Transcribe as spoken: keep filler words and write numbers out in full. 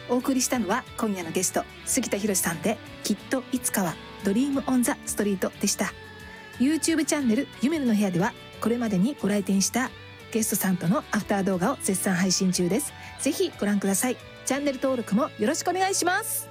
お送りしたのは今夜のゲスト杉田博さんで、きっといつかはドリームオンザストリートでした。 YouTube チャンネルゆめるの部屋ではこれまでにご来店したゲストさんとのアフター動画を絶賛配信中です。ぜひご覧ください。チャンネル登録もよろしくお願いします。